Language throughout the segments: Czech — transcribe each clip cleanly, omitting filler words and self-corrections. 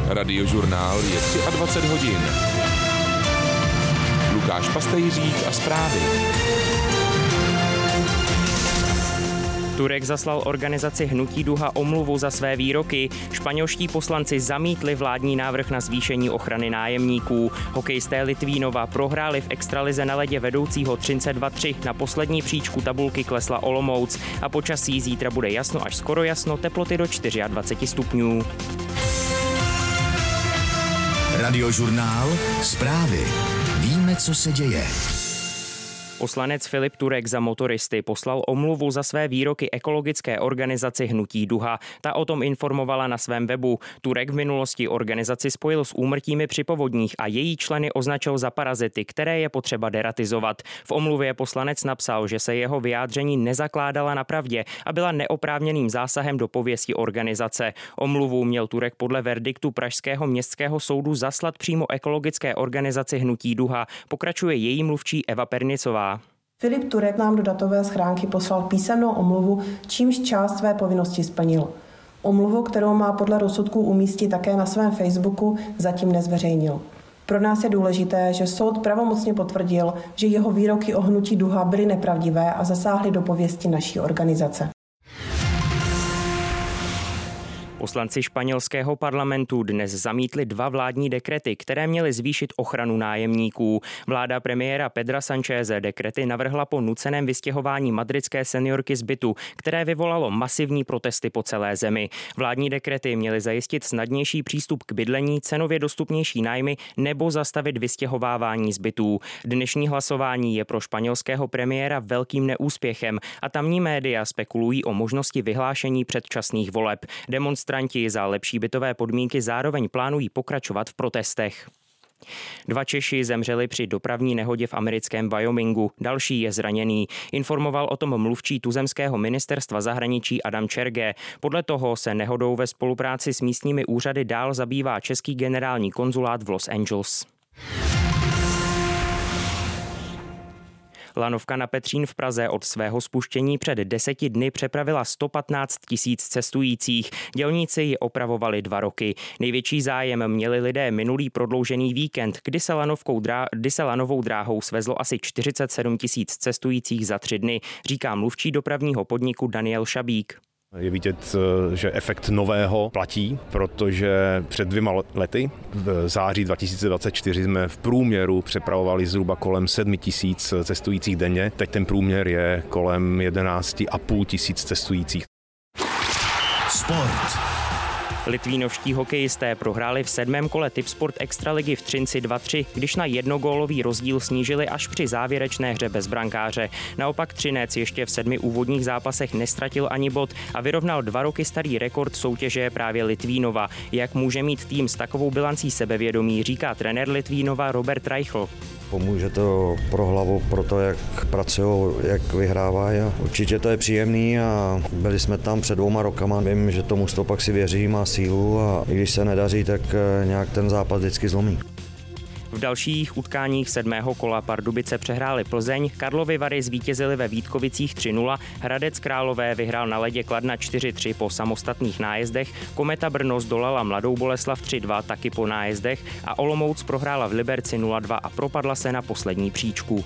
Radiožurnál je 23 hodin. Lukáš Pastejřík a zprávy. Turek zaslal organizaci Hnutí Duha omluvu za své výroky. Španělští poslanci zamítli vládní návrh na zvýšení ochrany nájemníků. Hokejisté Litvínova prohráli v extralize na ledě vedoucího 32-3. Na poslední příčku tabulky klesla Olomouc a počasí zítra bude jasno až skoro jasno, teploty do 24 stupňů. Radiožurnál, zprávy. Víme, co se děje. Poslanec Filip Turek za motoristy poslal omluvu za své výroky ekologické organizaci Hnutí Duha. Ta o tom informovala na svém webu. Turek v minulosti organizaci spojil s úmrtími při povodních a její členy označil za parazity, které je potřeba deratizovat. V omluvě poslanec napsal, že se jeho vyjádření nezakládala na pravdě a byla neoprávněným zásahem do pověsti organizace. Omluvu měl Turek podle verdiktu Pražského městského soudu zaslat přímo ekologické organizaci Hnutí Duha. Pokračuje její mluvčí Eva Pernicová. Filip Turek nám do datové schránky poslal písemnou omluvu, čímž část své povinnosti splnil. Omluvu, kterou má podle rozsudků umístit také na svém Facebooku, zatím nezveřejnil. Pro nás je důležité, že soud pravomocně potvrdil, že jeho výroky o Hnutí Duha byly nepravdivé a zasáhly do pověsti naší organizace. Poslanci španělského parlamentu dnes zamítli 2 vládní dekrety, které měly zvýšit ochranu nájemníků. Vláda premiéra Pedra Sancheze dekrety navrhla po nuceném vystěhování madridské seniorky z bytu, které vyvolalo masivní protesty po celé zemi. Vládní dekrety měly zajistit snadnější přístup k bydlení, cenově dostupnější nájmy nebo zastavit vystěhovávání z bytů. Dnešní hlasování je pro španělského premiéra velkým neúspěchem a tamní média spekulují o možnosti vyhlášení předčasných voleb. Demonstranti za lepší bytové podmínky zároveň plánují pokračovat v protestech. 2 Češi zemřeli při dopravní nehodě v americkém Wyomingu, další je zraněný. Informoval o tom mluvčí tuzemského ministerstva zahraničí Adam Čerge. Podle toho se nehodou ve spolupráci s místními úřady dál zabývá český generální konzulát v Los Angeles. Lanovka na Petřín v Praze od svého spuštění před 10 dny přepravila 115 000 cestujících. Dělníci ji opravovali 2 roky. Největší zájem měli lidé minulý prodloužený víkend, kdy se lanovou dráhou svezlo asi 47 000 cestujících za 3 dny, říká mluvčí dopravního podniku Daniel Šabík. Je vidět, že efekt nového platí, protože před 2 lety, v září 2024, jsme v průměru přepravovali zhruba kolem 7 000 cestujících denně. Teď ten průměr je kolem 11 500 cestujících. Sport. Litvínovští hokejisté prohráli v 7. kole Tipsport Extraligy v Třinci 2-3, když na jednogólový rozdíl snížili až při závěrečné hře bez brankáře. Naopak Třinec ještě v 7 úvodních zápasech nestratil ani bod a vyrovnal 2 roky starý rekord soutěže právě Litvínova. Jak může mít tým s takovou bilancí sebevědomí, říká trenér Litvínova Robert Reichl. Pomůže to pro hlavu, pro to, jak pracují, jak vyhrávají. Určitě to je příjemný a byli jsme tam před 2 rokama. Vím, že to mužstvo pak si věří, má sílu a i když se nedaří, tak nějak ten zápas vždycky zlomí. V dalších utkáních 7. kola Pardubice přehráli Plzeň, Karlovy Vary zvítězili ve Vítkovicích 3-0, Hradec Králové vyhrál na ledě Kladna 4-3 po samostatných nájezdech, Kometa Brno zdolala Mladou Boleslav 3-2 taky po nájezdech a Olomouc prohrála v Liberci 0-2 a propadla se na poslední příčku.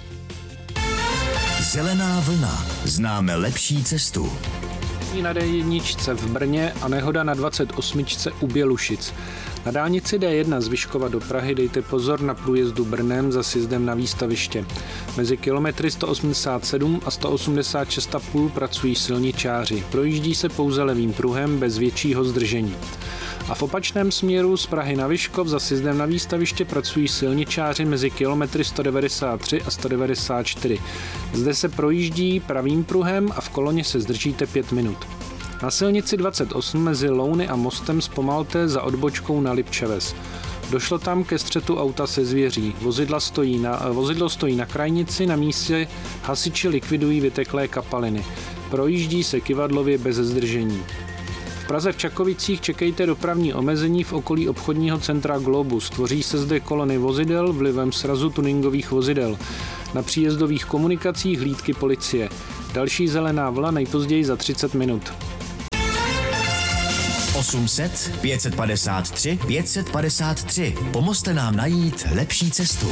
Zelená vlna. Známe lepší cestu. Na D1 v Brně a nehoda na 28 u Bělušic. Na dálnici D1 z Vyškova do Prahy dejte pozor na průjezdu Brnem za sjezdem na výstaviště. Mezi kilometry 187 a 186,5 pracují silničáři. Projíždí se pouze levým pruhem bez většího zdržení. A v opačném směru z Prahy na Vyškov za sjezdem na výstaviště pracují silničáři mezi kilometry 193 a 194. Zde se projíždí pravým pruhem a v koloně se zdržíte 5 minut. Na silnici 28 mezi Louny a Mostem zpomalte za odbočkou na Lipčeves. Došlo tam ke střetu auta se zvěří. Vozidlo stojí na krajnici, na místě hasiči likvidují vyteklé kapaliny. Projíždí se kyvadlově bez zdržení. V Praze v Čakovicích čekejte dopravní omezení v okolí obchodního centra Globus. Tvoří se zde kolony vozidel vlivem srazu tuningových vozidel. Na příjezdových komunikacích hlídky policie. Další zelená vlna nejpozději za 30 minut. 800 553 553. Pomozte nám najít lepší cestu.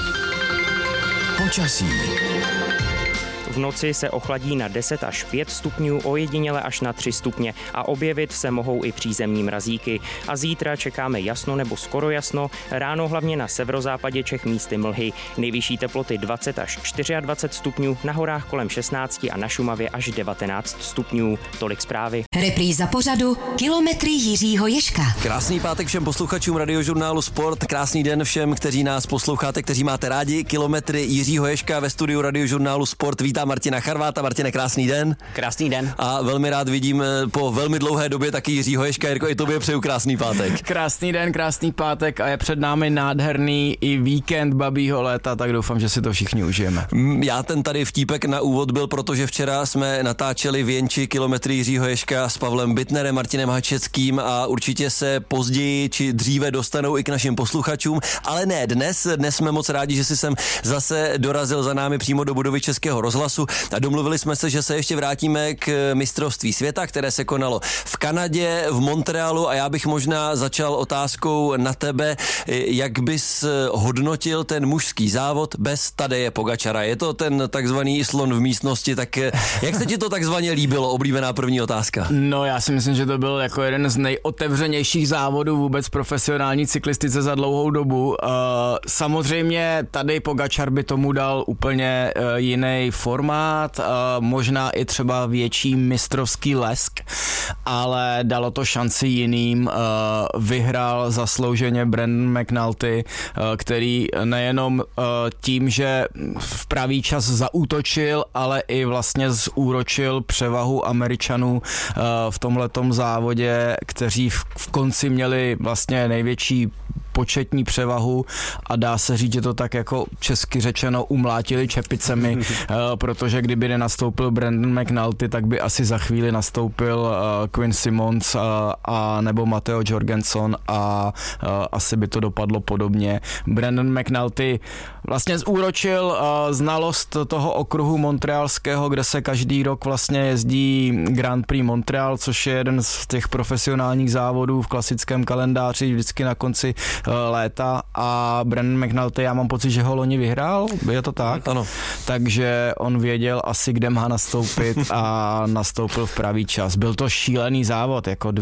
Počasí. V noci se ochladí na 10 až 5 stupňů, ojediněle až na 3 stupně a objevit se mohou i přízemní mrazíky. A zítra čekáme jasno nebo skoro jasno, ráno hlavně na severozápadě Čech místy mlhy. Nejvyšší teploty 20 až 24 stupňů, na horách kolem 16 a na Šumavě až 19 stupňů. Tolik zprávy. Repríza pořadu Kilometry Jiřího Ježka. Krásný pátek všem posluchačům Radiožurnálu Sport, krásný den všem, kteří nás posloucháte, kteří máte rádi Kilometry Jiřího Ježka. Ve studiu Radiožurnálu Sport vítám Martina Charváta. Martine, krásný den. Krásný den. A velmi rád vidím po velmi dlouhé době taky Jiřího Ježka. Jirko, i tobě přeju krásný pátek. Krásný den, krásný pátek a je před námi nádherný i víkend babího léta, tak doufám, že si to všichni užijeme. Já ten tady vtípek na úvod byl, protože včera jsme natáčeli v Jenči Kilometry Jiřího Ježka s Pavlem Bittnerem, Martinem Hačeckým a určitě se později či dříve dostanou i k našim posluchačům, ale ne dnes. Dnes jsme moc rádi, že si sem zase dorazil za námi přímo do budovy Českého rozhlasu a domluvili jsme se, že se ještě vrátíme k mistrovství světa, které se konalo v Kanadě, v Montrealu a já bych možná začal otázkou na tebe, jak bys hodnotil ten mužský závod bez Tadeje Pogačara. Je to ten takzvaný slon v místnosti, tak jak se ti to takzvaně líbilo? Oblíbená první otázka. No, já si myslím, že to byl jako jeden z nejotevřenějších závodů vůbec profesionální cyklistice za dlouhou dobu. Samozřejmě Tadej Pogačar by tomu dal úplně jiný formát, možná i třeba větší mistrovský lesk, ale dalo to šanci jiným. Vyhrál zaslouženě Brandon McNulty, který nejenom tím, že v pravý čas zaútočil, ale i vlastně zúročil převahu Američanů v tomhletom závodě, kteří v konci měli vlastně největší početní převahu a dá se říct, že to tak jako česky řečeno umlátili čepicemi, protože kdyby nenastoupil Brandon McNulty, tak by asi za chvíli nastoupil Quinn Simmons a nebo Matteo Jorgenson a asi by to dopadlo podobně. Brandon McNulty vlastně zúročil znalost toho okruhu montrealského, kde se každý rok vlastně jezdí Grand Prix Montreal, což je jeden z těch profesionálních závodů v klasickém kalendáři vždycky na konci léta a Brandon McNulty, já mám pocit, že ho loni vyhrál, je to tak? Ano. Takže on věděl asi, kde má nastoupit a nastoupil v pravý čas. Byl to šílený závod, jako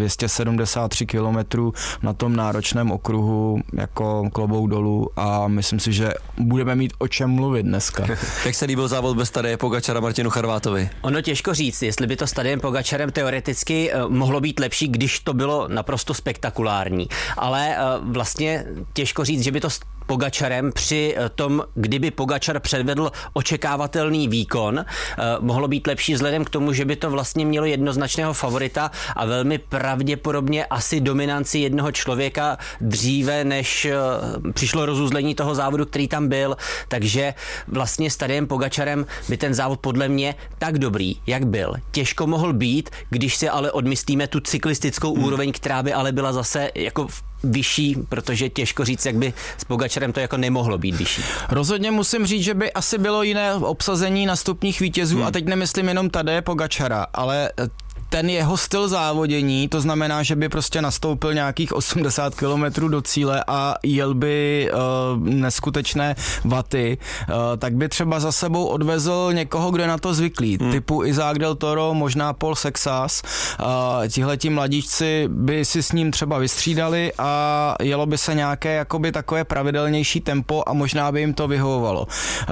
273 kilometrů na tom náročném okruhu, jako klobouk dolů a myslím si, že budeme mít o čem mluvit dneska. Jak se líbil závod bez Tadeje Pogačara Martinu Charvátovi? Ono těžko říct, jestli by to s Tadejem Pogačarem teoreticky mohlo být lepší, když to bylo naprosto spektakulární. Ale vlastně těžko říct, že by to s Pogačarem při tom, kdyby Pogačar předvedl očekávatelný výkon, mohlo být lepší vzhledem k tomu, že by to vlastně mělo jednoznačného favorita a velmi pravděpodobně asi dominanci jednoho člověka dříve, než přišlo rozuzlení toho závodu, který tam byl. Takže vlastně s Tadejem Pogačarem by ten závod podle mě tak dobrý, jak byl, těžko mohl být, když si ale odmyslíme tu cyklistickou úroveň, která by ale byla zase jako vyšší, protože těžko říct, jak by s Pogačarem to jako nemohlo být vyšší. Rozhodně musím říct, že by asi bylo jiné obsazení na stupních vítězů a teď nemyslím jenom Tadeje Pogačara, ale ten jeho styl závodění, to znamená, že by prostě nastoupil nějakých 80 kilometrů do cíle a jel by neskutečné vaty, tak by třeba za sebou odvezl někoho, kdo je na to zvyklý, typu Isaac Del Toro, možná Paul Sexas. Tihleti mladíčci by si s ním třeba vystřídali a jelo by se nějaké jakoby takové pravidelnější tempo a možná by jim to vyhovovalo.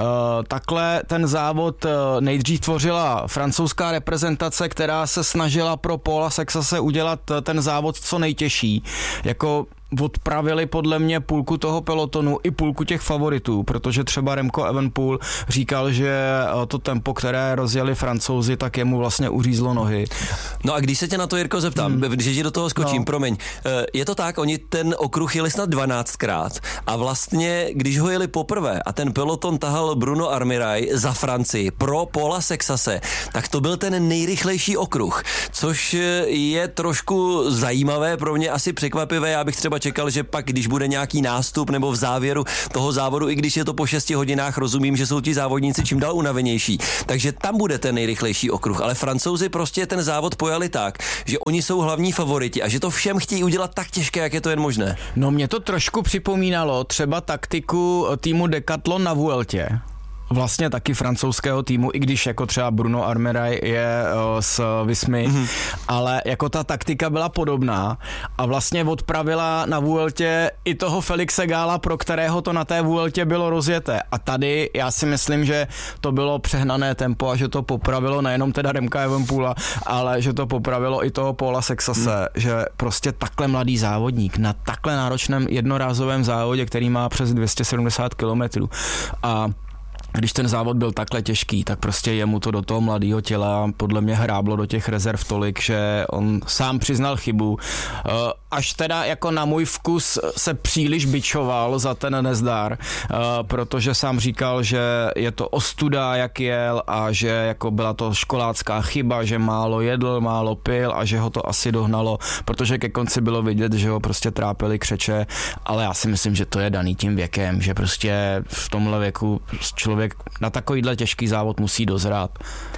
Takhle ten závod nejdřív tvořila francouzská reprezentace, která se snažila pro Paula Sexase udělat ten závod co nejtěžší. Jako odpravili podle mě půlku toho pelotonu i půlku těch favoritů, protože třeba Remco Evenepoel říkal, že to tempo, které rozjeli Francouzi, tak jemu vlastně uřízlo nohy. No a když se tě na to, Jirko, zeptám, když ti do toho skočím, promiň, je to tak, oni ten okruh jeli snad 12krát a vlastně, když ho jeli poprvé a ten peloton tahal Bruno Armirail za Francii pro Paula Sexase, tak to byl ten nejrychlejší okruh, což je trošku zajímavé, pro mě asi překvapivé, já bych třeba třeba čekal, že pak, když bude nějaký nástup nebo v závěru toho závodu, i když je to po 6 hodinách, rozumím, že jsou ti závodníci čím dál unavenější, takže tam bude ten nejrychlejší okruh, ale Francouzi prostě ten závod pojali tak, že oni jsou hlavní favoriti a že to všem chtějí udělat tak těžké, jak je to jen možné. No mě to trošku připomínalo třeba taktiku týmu Decathlon na Vueltě. Vlastně taky francouzského týmu, i když jako třeba Bruno Armiraj je z Vismy, ale jako ta taktika byla podobná a vlastně odpravila na Vueltě i toho Felixe Gála, pro kterého to na té Vueltě bylo rozjeté. A tady já si myslím, že to bylo přehnané tempo a že to popravilo nejenom teda Remka Evenepoela, ale že to popravilo i toho Paula Sexase, že prostě takhle mladý závodník na takhle náročném jednorázovém závodě, který má přes 270 kilometrů a když ten závod byl takhle těžký, tak prostě jemu to do toho mladého těla podle mě hráblo do těch rezerv tolik, že on sám přiznal chybu. Až teda jako na můj vkus se příliš bičoval za ten nezdar, protože sám říkal, že je to ostuda, jak jel a že jako byla to školácká chyba, že málo jedl, málo pil a že ho to asi dohnalo, protože ke konci bylo vidět, že ho prostě trápily křeče, ale já si myslím, že to je daný tím věkem, že prostě v tomhle věku člověk na takovýhle těžký závod musí dozrát.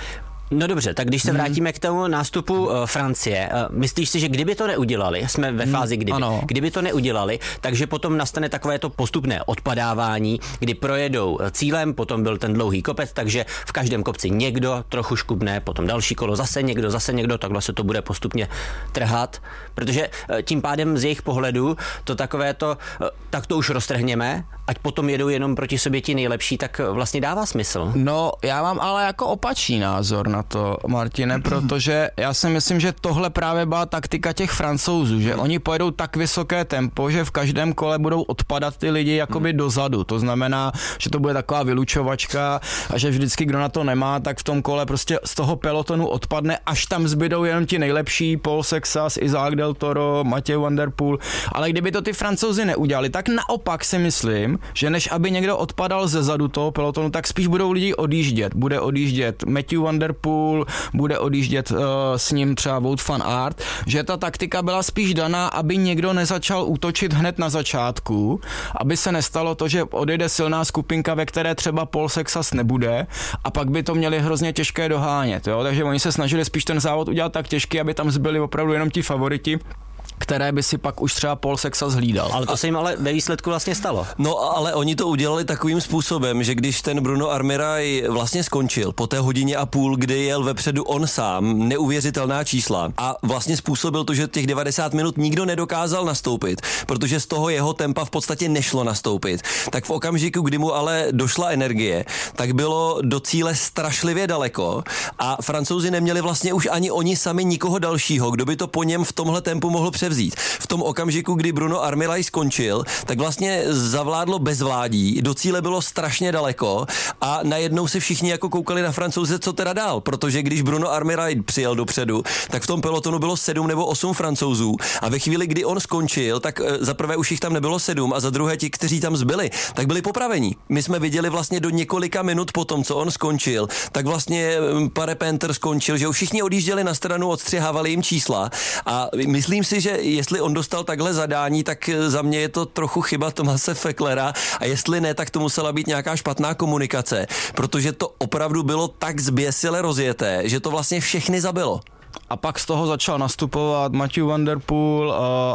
No dobře, tak když se vrátíme k tomu nástupu Francie, myslíš si, že kdyby to neudělali, jsme ve fázi kdyby to neudělali, takže potom nastane takové to postupné odpadávání, kdy projedou cílem, potom byl ten dlouhý kopec, takže v každém kopci někdo trochu škubne, potom další kolo zase někdo, takhle se to bude postupně trhat, protože tím pádem z jejich pohledu to takové to, tak to už roztrhněme, ať potom jedou jenom proti sobě ti nejlepší, tak vlastně dává smysl. No, já mám ale jako opačný názor na to, Martine, protože já si myslím, že tohle právě byla taktika těch Francouzů, že oni pojedou tak vysoké tempo, že v každém kole budou odpadat ty lidi jakoby dozadu. To znamená, že to bude taková vylučovačka a že vždycky, kdo na to nemá, tak v tom kole prostě z toho pelotonu odpadne, až tam zbydou jenom ti nejlepší, Paul Sexas, Isaac Del Toro, Mathieu van der Poel. Ale kdyby to ty Francouzi neudělali, tak naopak si myslím, že než aby někdo odpadal ze zadu toho pelotonu, tak spíš budou lidi odjíždět. Bude odjíždět Mathieu van der Poel, bude odjíždět s ním třeba Wout van Aert, že ta taktika byla spíš daná, aby někdo nezačal útočit hned na začátku, aby se nestalo to, že odejde silná skupinka, ve které třeba Paul Sexas nebude a pak by to měli hrozně těžké dohánět. Jo? Takže oni se snažili spíš ten závod udělat tak těžký, aby tam zbyli opravdu jenom ti favoriti, které by si pak už třeba Paul Sexas hlídal. Ale to se jim ale ve výsledku vlastně stalo. No ale oni to udělali takovým způsobem, že když ten Bruno Armiraj vlastně skončil po té hodině a půl, kdy jel vepředu on sám, neuvěřitelná čísla a vlastně způsobil to, že těch 90 minut nikdo nedokázal nastoupit, protože z toho jeho tempa v podstatě nešlo nastoupit. Tak v okamžiku, kdy mu ale došla energie, tak bylo do cíle strašlivě daleko a Francouzi neměli vlastně už ani oni sami nikoho dalšího, kdo by to po něm v tomhle tempu mohl převzít. V tom okamžiku, kdy Bruno Armiraj skončil, tak vlastně zavládlo bezvládí, do cíle bylo strašně daleko a najednou se všichni jako koukali na Francouze, co teda dál, protože když Bruno Armiraj přijel dopředu, tak v tom pelotonu bylo 7 nebo 8 Francouzů a ve chvíli, kdy on skončil, tak za prvé už jich tam nebylo 7 a za druhé ti, kteří tam zbyli, tak byli popraveni. My jsme viděli vlastně do několika minut potom, co on skončil, tak vlastně Parepenter skončil, že už všichni odjížděli na stranu, odstřihávali jim čísla a myslím si, že jestli on dostal takhle zadání, tak za mě je to trochu chyba Thomase Fecklera a jestli ne, tak to musela být nějaká špatná komunikace, protože to opravdu bylo tak zběsile rozjeté, že to vlastně všechny zabilo. A pak z toho začal nastupovat Mathieu van der Poel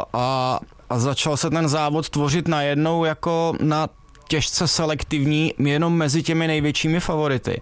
a začal se ten závod tvořit najednou jako na těžce selektivní jenom mezi těmi největšími favority.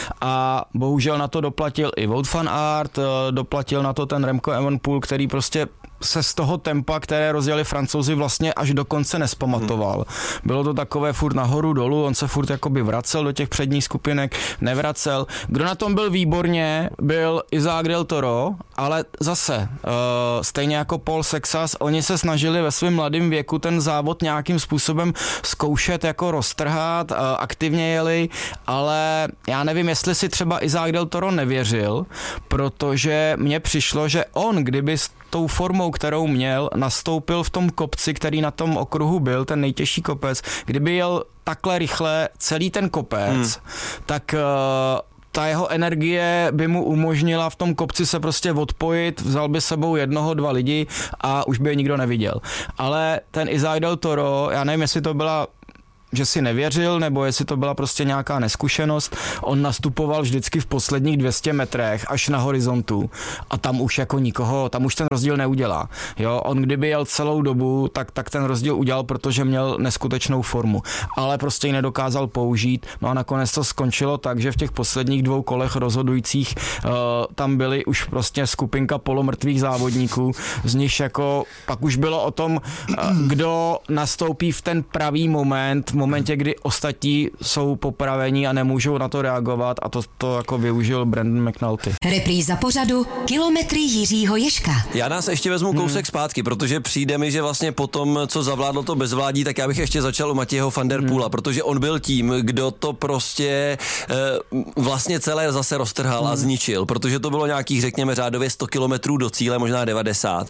A bohužel na to doplatil i Wout van Aert, doplatil na to ten Remco Evenepoel, který prostě se z toho tempa, které rozjeli Francouzi, vlastně až do konce nespamatoval. Bylo to takové furt nahoru dolů, on se furt jakoby vracel do těch předních skupinek, nevracel. Kdo na tom byl výborně, byl Isaac Del Toro, ale zase, stejně jako Paul Sexas, oni se snažili ve svém mladém věku ten závod nějakým způsobem zkoušet jako roztrhat, aktivně jeli, ale já nevím, jestli si třeba Isaac Del Toro nevěřil, protože mně přišlo, že on, kdyby s tou formou, kterou měl, nastoupil v tom kopci, který na tom okruhu byl, ten nejtěžší kopec, kdyby jel takhle rychle celý ten kopec, tak ta jeho energie by mu umožnila v tom kopci se prostě odpojit, vzal by sebou 1-2 lidi a už by je nikdo neviděl. Ale ten Isaac del Toro, já nevím, jestli to byla že si nevěřil, nebo jestli to byla prostě nějaká neskušenost. On nastupoval vždycky v posledních 200 metrech až na horizontu a tam už jako nikoho, tam už ten rozdíl neudělá. Jo, on kdyby jel celou dobu, tak ten rozdíl udělal, protože měl neskutečnou formu. Ale prostě ji nedokázal použít. No a nakonec to skončilo tak, že v těch posledních 2 kolech rozhodujících tam byly už prostě skupinka polomrtvých závodníků, z nich jako pak už bylo o tom, kdo nastoupí v ten pravý moment, v momentě, kdy ostatní jsou popravení a nemůžou na to reagovat a to jako využil Brandon McNulty. Repríza pořadu Kilometry Jiřího Ježka. Já nás ještě vezmu kousek zpátky, protože přijde mi, že vlastně po tom, co zavládlo to bezvládí, tak já bych ještě začal u Matějeho van der Poola, protože on byl tím, kdo to prostě vlastně celé zase roztrhal a zničil, protože to bylo nějakých, řekněme, řádově 100 kilometrů do cíle, možná 90.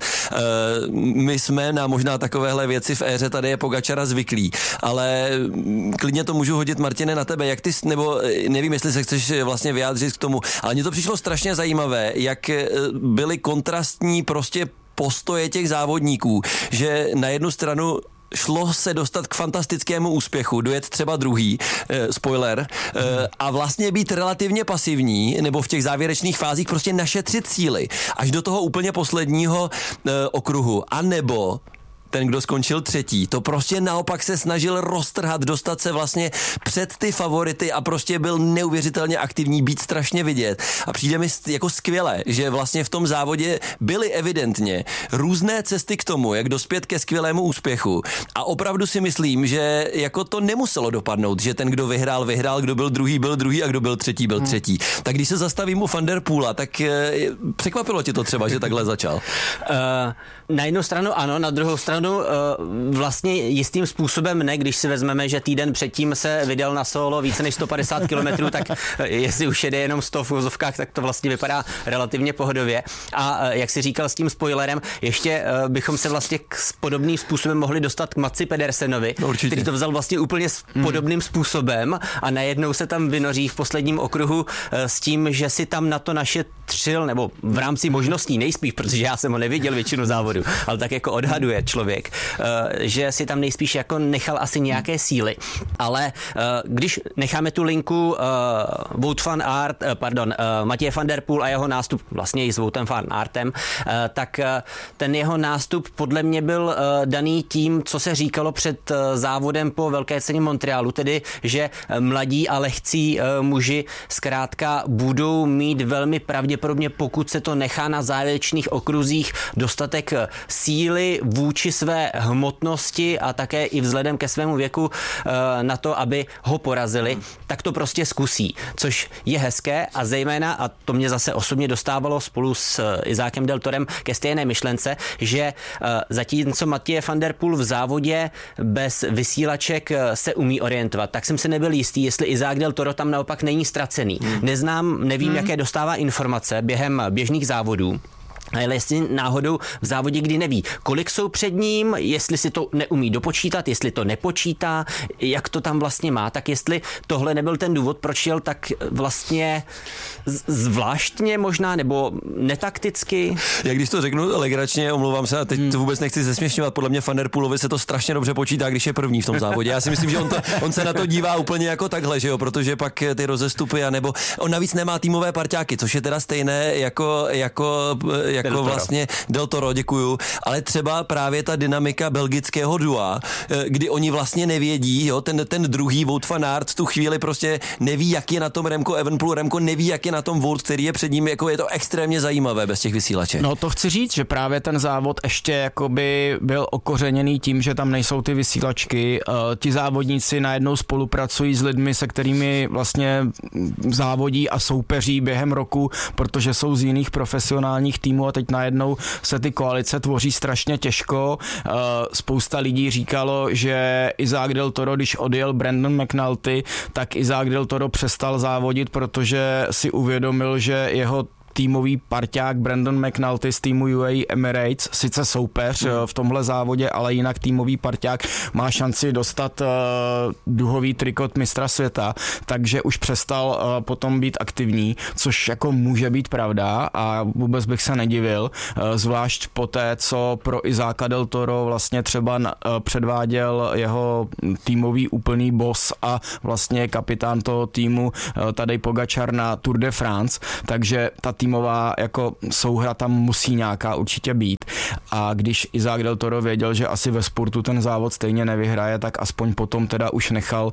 My jsme na možná takovéhle věci v éře tady je Pogačara zvyklí, ale klidně to můžu hodit, Martine, na tebe, jak ty, nebo nevím, jestli se chceš vlastně vyjádřit k tomu, ale mně to přišlo strašně zajímavé, jak byly kontrastní prostě postoje těch závodníků, že na jednu stranu šlo se dostat k fantastickému úspěchu, dojet třeba druhý, spoiler, a vlastně být relativně pasivní, nebo v těch závěrečných fázích prostě našetřit síly, až do toho úplně posledního okruhu, a nebo ten, kdo skončil třetí, to prostě naopak se snažil roztrhat, dostat se vlastně před ty favority a prostě byl neuvěřitelně aktivní, být strašně vidět. A přijde mi jako skvěle, že vlastně v tom závodě byly evidentně různé cesty k tomu, jak dospět ke skvělému úspěchu. A opravdu si myslím, že jako to nemuselo dopadnout, že ten, kdo vyhrál, kdo byl druhý a kdo byl třetí. Tak když se zastavím u Van der Poola, tak překvapilo tě to třeba, že takhle začal? Na jednu stranu ano, na druhou stranu vlastně jistým způsobem ne, když si vezmeme, že týden předtím se vydal na solo více než 150 km, tak jestli už jede jenom 100 v úzovkách, tak to vlastně vypadá relativně pohodově. A jak si říkal s tím spoilerem, ještě bychom se vlastně s podobným způsobem mohli dostat k Matsi Pedersenovi, který to vzal vlastně úplně podobným způsobem a najednou se tam vynoří v posledním okruhu s tím, že si tam na to našetřil, nebo v rámci možností nejspíš, protože já jsem ho neviděl většinu závodu, ale tak jako odhaduje člověk, že si tam nejspíš jako nechal asi nějaké síly. Ale když necháme tu linku Matěje van der Poel a jeho nástup vlastně i s Woutem van Aertem, tak ten jeho nástup podle mě byl daný tím, co se říkalo před závodem po Velké ceně Montrealu, tedy, že mladí a lehcí muži zkrátka budou mít velmi pravděpodobně, pokud se to nechá na závěrečných okruzích, dostatek síly vůči své hmotnosti a také i vzhledem ke svému věku na to, aby ho porazili, tak to prostě zkusí, což je hezké a zejména, a to mě zase osobně dostávalo spolu s Izákem del Torem ke stejné myšlence, že zatímco Matěj van der Poel v závodě bez vysílaček se umí orientovat, tak jsem se nebyl jistý, jestli Izák del Toro tam naopak není ztracený. Nevím, jaké dostává informace během běžných závodů, ale jestli náhodou v závodě, kdy neví, kolik jsou před ním, jestli si to neumí dopočítat, jestli to nepočítá, jak to tam vlastně má, tak jestli tohle nebyl ten důvod, proč jel tak vlastně zvláštně možná, nebo netakticky. Jak když to řeknu legračně, omlouvám se, a teď to vůbec nechci zesměšňovat, podle mě Van der Poelovi se to strašně dobře počítá, když je první v tom závodě. Já si myslím, že on se na to dívá úplně jako takhle, že jo, protože pak ty rozestupy, anebo on navíc nemá týmové parťáky, což je teda stejné jako vlastně Del Toro, děkuju, ale třeba právě ta dynamika belgického dua, kdy oni vlastně nevědí, jo, ten druhý Wout van Aert v tu chvíli prostě neví, jak je na tom Remco Evenepoel, Remco neví, jak je na tom Wout, který je před ním, jako je to extrémně zajímavé bez těch vysílaček. No to chci říct, že právě ten závod ještě jakoby byl okořeněný tím, že tam nejsou ty vysílačky, ti závodníci najednou spolupracují s lidmi, se kterými vlastně závodí a soupeří během roku, protože jsou z jiných profesionálních týmů a teď najednou se ty koalice tvoří strašně těžko. Spousta lidí říkalo, že Isaac del Toro, když odjel Brandon McNulty, tak Isaac del Toro přestal závodit, protože si uvědomil, že jeho týmový parťák Brandon McNulty z týmu UAE Emirates, sice soupeř v tomhle závodě, ale jinak týmový parťák, má šanci dostat duhový trikot mistra světa, takže už přestal potom být aktivní, což jako může být pravda a vůbec bych se nedivil, zvlášť po té, co pro Izáka del Toro vlastně třeba předváděl jeho týmový úplný boss a vlastně kapitán toho týmu Tadej Pogačar na Tour de France, takže ta týmová jako souhra tam musí nějaká určitě být. A když Izák del Toro věděl, že asi ve sportu ten závod stejně nevyhraje, tak aspoň potom teda už nechal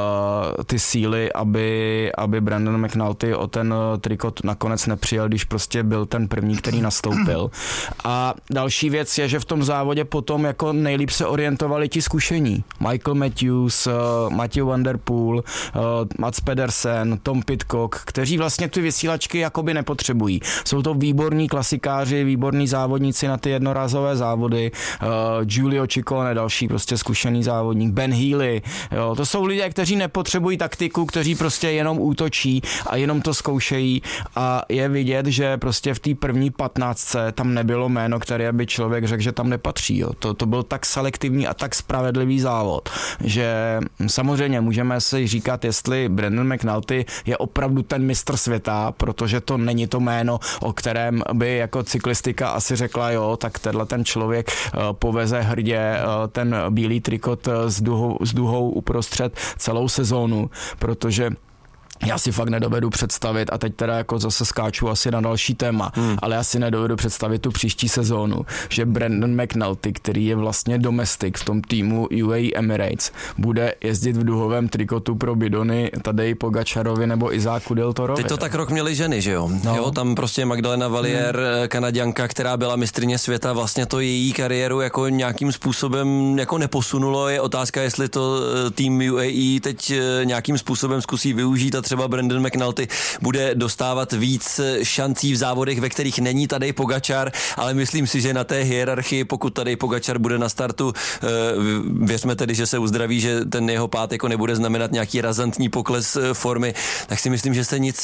ty síly, aby Brandon McNulty o ten trikot nakonec nepřijel, když prostě byl ten první, který nastoupil. A další věc je, že v tom závodě potom jako nejlíp se orientovali ti zkušení. Michael Matthews, Matthew Van Der Poel, Mats Pedersen, Tom Pidcock, kteří vlastně ty vysílačky jakoby nepotřebují. Jsou to výborní klasikáři, výborní závodníci na ty jednorázové závody, Giulio Ciccone, další prostě zkušený závodník, Ben Healy, jo, to jsou lidé, kteří nepotřebují taktiku, kteří prostě jenom útočí a jenom to zkoušejí a je vidět, že prostě v té první 15 tam nebylo jméno, které by člověk řekl, že tam nepatří. Jo. To byl tak selektivní a tak spravedlivý závod, že samozřejmě můžeme si říkat, jestli Brandon McNulty je opravdu ten mistr světa, protože to není to jméno, o kterém by jako cyklistika asi řekla, jo, tak tenhle ten člověk poveze hrdě ten bílý trikot s duhou uprostřed celou sezónu, protože já si fakt nedovedu představit, a teď teda jako zase skáču asi na další téma, ale já si nedovedu představit tu příští sezónu, že Brandon McNulty, který je vlastně domestik v tom týmu UAE Emirates, bude jezdit v duhovém trikotu pro bidony Tadeji Pogačarovi nebo Izáku del Torovi. Teď to tak rok měli ženy, že jo? No. Jo, tam prostě Magdalena Valier, Kanaďanka, která byla mistryně světa, vlastně to její kariéru jako nějakým způsobem jako neposunulo. Je otázka, jestli to tým UAE teď nějakým způsobem zkusí využít a třeba Brandon McNulty bude dostávat víc šancí v závodech, ve kterých není Tadej Pogačar, ale myslím si, že na té hierarchii, pokud Tadej Pogačar bude na startu, věřme tedy, že se uzdraví, že ten jeho pád jako nebude znamenat nějaký razantní pokles formy, tak si myslím, že se nic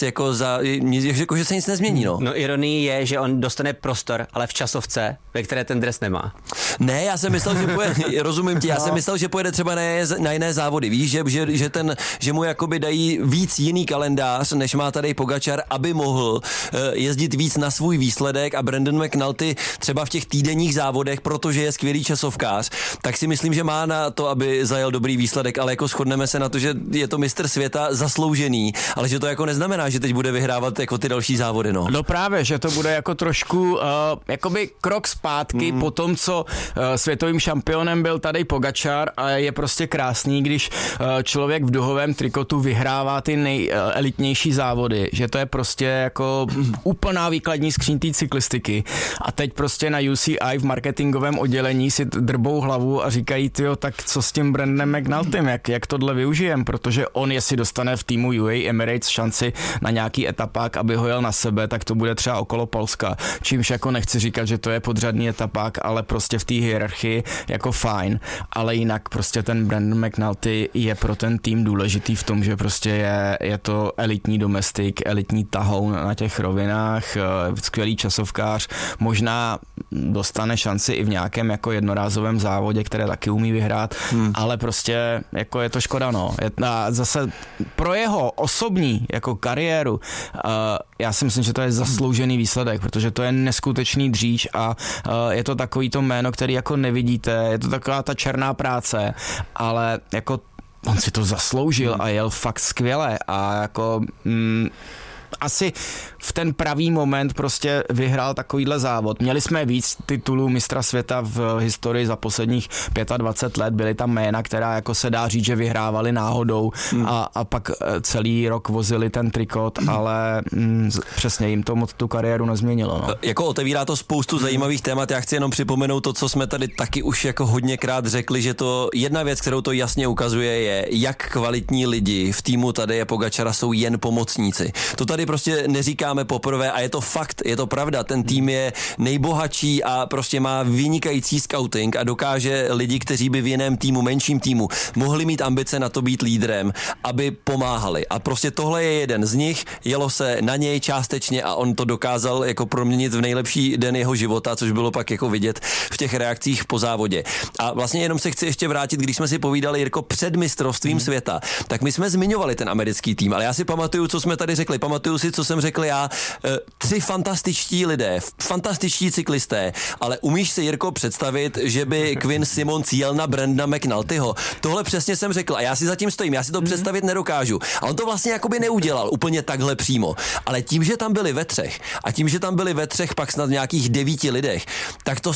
že se nic nezmění. No ironie je, že on dostane prostor, ale v časovce, ve které ten dres nemá. Ne, já jsem myslel, že pojede, rozumím ti, já jsem myslel, že pojede třeba na jiné závody, víš, že mu jakoby dají víc jiný kalendář, než má Tadej Pogačar, aby mohl jezdit víc na svůj výsledek a Brandon McNulty třeba v těch týdenních závodech, protože je skvělý časovkář, tak si myslím, že má na to, aby zajel dobrý výsledek, ale jako shodneme se na to, že je to mistr světa zasloužený, ale že to jako neznamená, že teď bude vyhrávat jako ty další závody, no. No právě, že to bude jako trošku jakoby krok zpátky po tom, co světovým šampionem byl Tadej Pogačar a je prostě krásný, když člověk v duhovém trikotu vyhrává ty elitnější závody, že to je prostě jako úplná výkladní skříň té cyklistiky. A teď prostě na UCI v marketingovém oddělení si drbou hlavu a říkají, tyjo, tak co s tím Brandonem McNultym, jak tohle využijem, protože on jestli dostane v týmu UAE Emirates šanci na nějaký etapák, aby ho jel na sebe, tak to bude třeba okolo Polska. Čímž jako nechci říkat, že to je podřadný etapák, ale prostě v té hierarchii jako fajn. Ale jinak prostě ten Brandon McNulty je pro ten tým důležitý v tom, že prostě je to elitní domestik, elitní tahoun na těch rovinách, skvělý časovkář, možná dostane šanci i v nějakém jako jednorázovém závodě, které taky umí vyhrát, ale prostě jako je to škoda, no. A zase pro jeho osobní jako kariéru já si myslím, že to je zasloužený výsledek, protože to je neskutečný dříč a je to takový to jméno, který jako nevidíte, je to taková ta černá práce, ale jako on si to zasloužil a jel fakt skvěle a jako asi v ten pravý moment prostě vyhrál takovýhle závod. Měli jsme víc titulů mistra světa v historii za posledních 25 let, byly tam jména, která jako se dá říct, že vyhrávali náhodou a pak celý rok vozili ten trikot, ale přesně jim to moc tu kariéru nezměnilo. No. Jako otevírá to spoustu zajímavých témat, já chci jenom připomenout to, co jsme tady taky už jako hodněkrát řekli, že to jedna věc, kterou to jasně ukazuje, je, jak kvalitní lidi v týmu Tadeje Pogačara jsou jen pomocníci. To tady tady prostě neříkáme poprvé a je to fakt, je to pravda, ten tým je nejbohatší a prostě má vynikající scouting a dokáže lidi, kteří by v jiném týmu, menším týmu, mohli mít ambice na to být lídrem, aby pomáhali. A prostě tohle je jeden z nich, jelo se na něj částečně a on to dokázal jako proměnit v nejlepší den jeho života, což bylo pak jako vidět v těch reakcích po závodě. A vlastně jenom se chci ještě vrátit, když jsme si povídali, Jirko, před mistrovstvím světa, tak my jsme zmiňovali ten americký tým, ale já si pamatuju, co jsme tady řekli, pamatuju si, co jsem řekl já, 3 fantastičtí lidé, fantastičtí cyklisté, ale umíš si, Jirko, představit, že by Quinn Simmons jel na Brandona McNultyho? Tohle přesně jsem řekl a já si zatím stojím, já si to představit nedokážu. A on to vlastně jakoby neudělal úplně takhle přímo, ale tím, že tam byli ve 3 a tím, že tam byli ve 3 pak snad nějakých 9 lidech, tak to